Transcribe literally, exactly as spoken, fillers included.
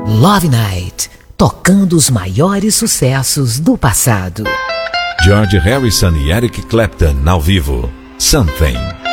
Love Night, tocando os maiores sucessos do passado. George Harrison e Eric Clapton ao vivo. Something.